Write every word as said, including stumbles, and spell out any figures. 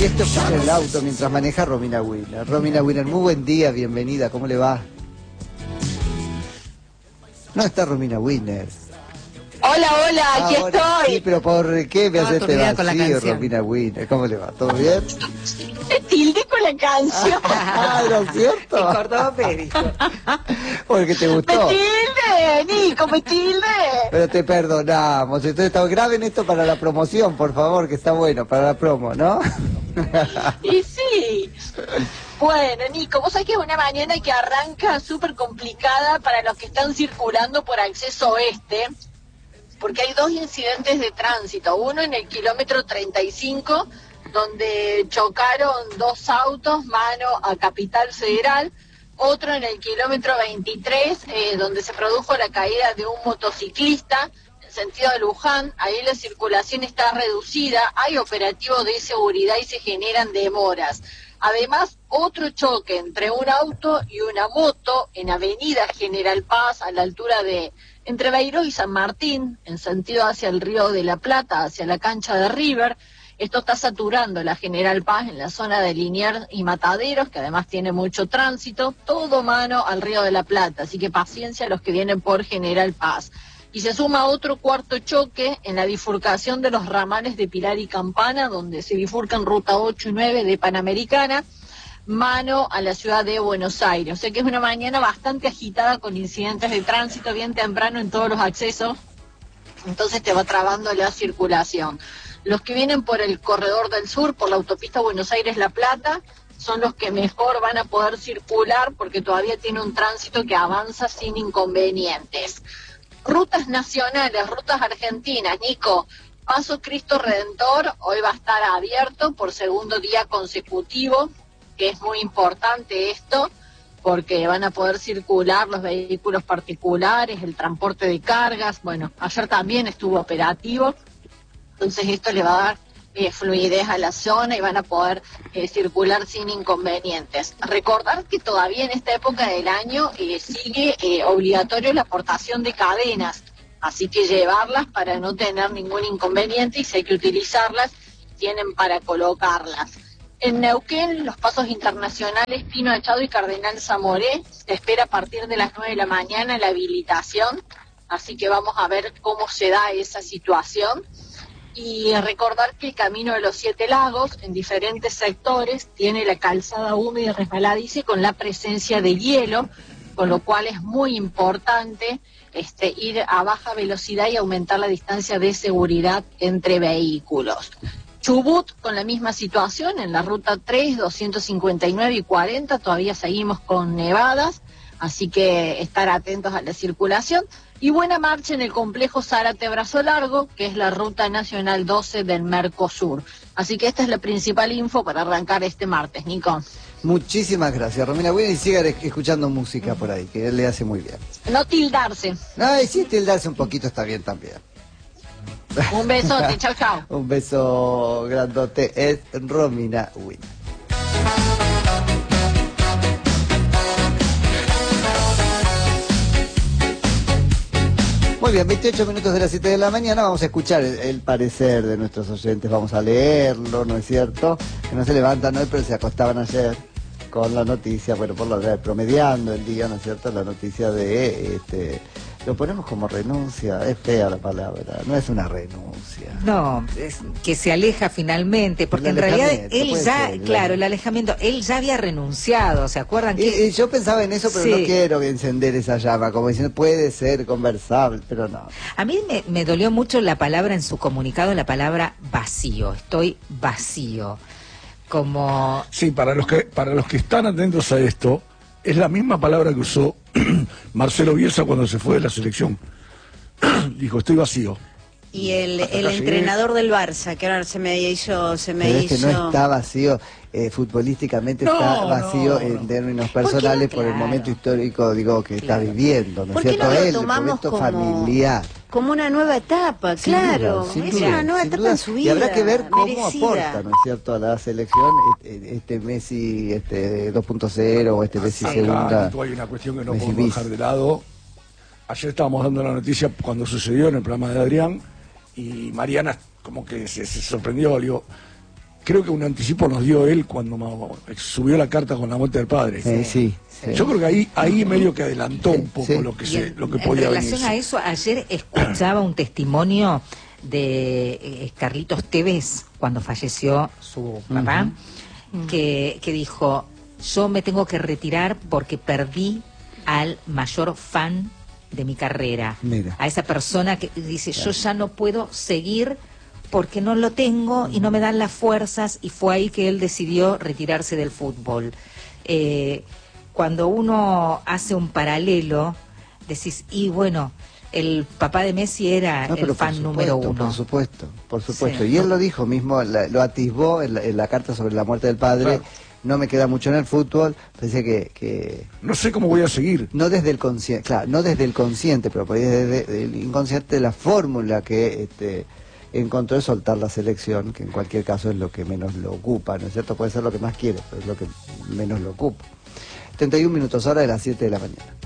Y esto es en el auto mientras maneja Romina Winner. Romina Winner, muy buen día, bienvenida, ¿cómo le va? No está Romina Winner. Hola, hola, aquí Ahora, estoy. Sí, pero ¿por qué me hace este vacío, Romina Winner? ¿Cómo le va? ¿Todo bien? Te tilde con la canción. Ah, ¿no es cierto? Y Cordobérico. Porque te Me gustó. tilde, Nico, me tilde. Pero te perdonamos. Entonces, está- graben esto para la promoción, por favor, que está bueno, para la promo, ¿no? Y sí. Bueno, Nico, vos sabés que es una mañana que arranca súper complicada para los que están circulando por acceso oeste, porque hay dos incidentes de tránsito. Uno en el kilómetro treinta y cinco, donde chocaron dos autos mano a Capital Federal. Otro en el kilómetro veintitrés, eh, donde se produjo la caída de un motociclista en sentido de Luján. Ahí la circulación está reducida, hay operativos de seguridad y se generan demoras. Además, otro choque entre un auto y una moto en Avenida General Paz, a la altura de entre Beiró y San Martín, en sentido hacia el Río de la Plata, hacia la cancha de River. Esto está saturando la General Paz en la zona de Liniers y Mataderos, que además tiene mucho tránsito, todo mano al Río de la Plata, así que paciencia a los que vienen por General Paz. Y se suma otro cuarto choque en la bifurcación de los ramales de Pilar y Campana, donde se bifurcan ruta ocho y nueve de Panamericana, mano a la ciudad de Buenos Aires. O sea que es una mañana bastante agitada con incidentes de tránsito bien temprano en todos los accesos, entonces te va trabando la circulación. Los que vienen por el corredor del sur, por la autopista Buenos Aires-La Plata, son los que mejor van a poder circular porque todavía tiene un tránsito que avanza sin inconvenientes. Rutas nacionales, rutas argentinas, Nico. Paso Cristo Redentor hoy va a estar abierto por segundo día consecutivo, que es muy importante esto, porque van a poder circular los vehículos particulares, el transporte de cargas. Bueno, ayer también estuvo operativo, entonces esto le va a dar eh, fluidez a la zona y van a poder eh, circular sin inconvenientes. Recordar que todavía en esta época del año eh, sigue eh, obligatorio la aportación de cadenas, así que llevarlas para no tener ningún inconveniente, y si hay que utilizarlas, tienen para colocarlas. En Neuquén, los pasos internacionales Pino Achado y Cardenal Zamoré, se espera a partir de las nueve de la mañana la habilitación, así que vamos a ver cómo se da esa situación. Y recordar que el Camino de los Siete Lagos, en diferentes sectores, tiene la calzada húmeda y resbaladiza con la presencia de hielo, con lo cual es muy importante este, ir a baja velocidad y aumentar la distancia de seguridad entre vehículos. Chubut, con la misma situación, en la ruta tres, doscientos cincuenta y nueve y cuarenta, todavía seguimos con nevadas, así que estar atentos a la circulación. Y buena marcha en el complejo Zárate Brazo Largo, que es la ruta nacional doce del Mercosur. Así que esta es la principal info para arrancar este martes, Nico. Muchísimas gracias, Romina Winner, y sigan escuchando música por ahí, que él le hace muy bien. No tildarse. No, y sí, tildarse un poquito está bien también. Un besote, chau, chau. Un beso grandote, es Romina Winner. Muy bien, veintiocho minutos de las siete de la mañana, vamos a escuchar el, el parecer de nuestros oyentes, vamos a leerlo, ¿no es cierto? Que no se levantan hoy, pero se acostaban ayer con la noticia, bueno, por lo de promediando el día, ¿no es cierto? La noticia de, este, lo ponemos como renuncia, es fea la palabra, no es una renuncia. No, es que se aleja finalmente, porque El en realidad alejamiento, él puede ya, ser, claro, el el alejamiento, él ya había renunciado, ¿se acuerdan? Y, que y yo pensaba en eso, pero Sí. no quiero encender esa llama, como diciendo, puede ser conversable, pero no. A mí me, me dolió mucho la palabra en su comunicado, la palabra vacío, estoy vacío, como... Sí, para los que para los que están atentos a esto, es la misma palabra que usó Marcelo Bielsa cuando se fue de la selección. Dijo, estoy vacío. Y el, Hasta el acá entrenador del Barça, que ahora se me hizo... Se me Pero hizo... este no está vacío, eh, futbolísticamente No, está vacío no, en no. términos ¿Por qué no? personales por el Claro. momento histórico, digo, que está Claro. viviendo, ¿no es ¿Por qué cierto? no lo Él, el tomamos momento como- familiar. Como una nueva etapa, Sin claro. duda, sin es duda, una nueva sin etapa duda. en su vida. Y habrá que ver cómo merecida. aporta, ¿no es cierto?, a la selección este, este Messi este dos punto cero o este Messi Acá, segunda. Tito, hay una cuestión que no Messi podemos bis. dejar de lado. Ayer estábamos dando la noticia cuando sucedió en el programa de Adrián, y Mariana como que se, se sorprendió, le digo, creo que un anticipo nos dio él cuando ma- subió la carta con la muerte del padre. Eh, sí, sí. Yo creo que ahí ahí medio que adelantó un poco Sí. lo que Y se en, lo que en podía relación venir. a eso, ayer escuchaba un testimonio de eh, Carlitos Tevez, cuando falleció su papá, que, que dijo, yo me tengo que retirar porque perdí al mayor fan de mi carrera. Mira. A esa persona que dice, yo ya no puedo seguir porque no lo tengo y no me dan las fuerzas, y fue ahí que él decidió retirarse del fútbol. Eh, cuando uno hace un paralelo, decís, y bueno, el papá de Messi era No, pero el por fan número supuesto, uno. Por supuesto, por supuesto. Sí. Y él lo dijo mismo, la- lo atisbó en la, en la carta sobre la muerte del padre. Claro. No me queda mucho en el fútbol. Pensé que, que No sé cómo voy a seguir. no desde el consciente, claro, no desde el consciente, pero por ahí desde el inconsciente, la fórmula que este, encontró es soltar la selección, que en cualquier caso es lo que menos lo ocupa, ¿no es cierto? Puede ser lo que más quiere, pero es lo que menos lo ocupa. setenta y un minutos hora de las siete de la mañana.